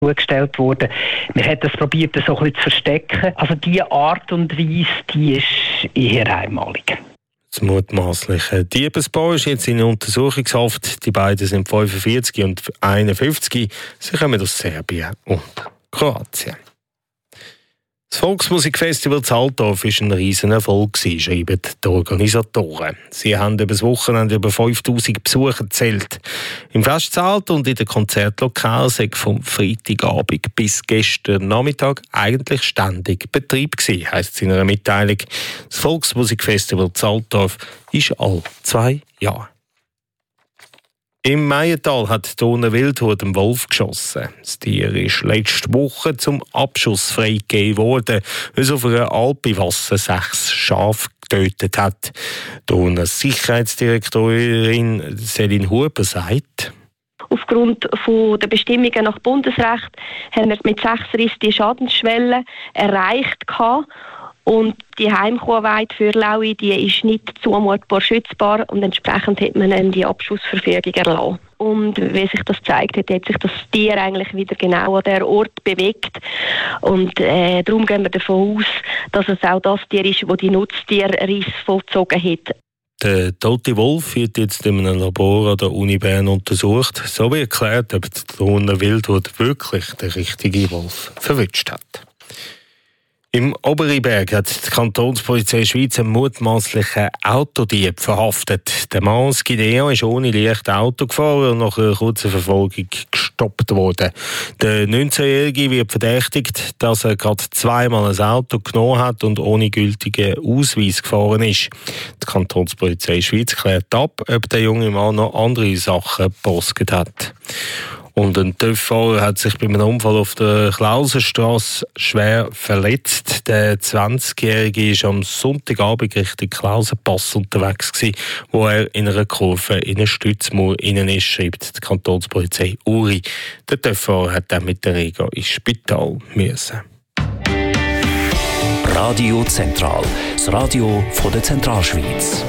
zugestellt worden. Man hat das probiert, so ein bisschen zu verstecken. Also diese Art und Weise, die ist eher einmalig. Das mutmaßliche Diebespaar ist jetzt in Untersuchungshaft. Die beiden sind 45 und 51. Sie kommen aus Serbien und Kroatien. Das Volksmusikfestival Zaltdorf war ein riesen Erfolg, schreiben die Organisatoren. Sie haben über das Wochenende über 5000 Besucher gezählt. Im Festzelt und in den Konzertlokalen sei vom Freitagabend bis gestern Nachmittag eigentlich ständig Betrieb gewesen, heisst es in einer Mitteilung. Das Volksmusikfestival Zaltdorf ist alle 2 Jahre. Im Meiental hat Dona Wildhut einen Wolf geschossen. Das Tier ist letzte Woche zum Abschuss freigegeben worden, weil es auf einer Alp im Wasser 6 Schafe getötet hat. Donas Sicherheitsdirektorin Selin Huber sagt: Aufgrund der Bestimmungen nach Bundesrecht haben wir mit 6 Riss die Schadensschwelle erreicht gehabt. Und die Heimkuhweide für Laui, die ist nicht zumutbar schützbar und entsprechend hat man dann die Abschussverfügung erlassen. Und wie sich das zeigt, hat sich das Tier eigentlich wieder genau an der Ort bewegt. Und darum gehen wir davon aus, dass es auch das Tier ist, das die Nutztierriss vollzogen hat. Der tote Wolf wird jetzt in einem Labor an der Uni Bern untersucht. So wie erklärt, ob die Dona Wildhut wirklich den richtigen Wolf verwünscht hat. Im Oberiberg hat die Kantonspolizei Schweiz einen mutmaßlichen Autodieb verhaftet. Der Mann aus Guinea ist ohne Licht Auto gefahren und nach einer kurzen Verfolgung gestoppt worden. Der 19-Jährige wird verdächtigt, dass er gerade 2-mal ein Auto genommen hat und ohne gültigen Ausweis gefahren ist. Die Kantonspolizei Schweiz klärt ab, ob der junge Mann noch andere Sachen gepostet hat. Und ein TÜV-Fahrer hat sich bei einem Unfall auf der Klausenstrasse schwer verletzt. Der 20-Jährige war am Sonntagabend Richtung Klausenpass unterwegs, wo er in einer Kurve in eine Stützmauer innen ist, schreibt die Kantonspolizei Uri. Der TÜV-Fahrer hat dann mit der Rega ins Spital müssen. Radio Zentral, das Radio von der Zentralschweiz.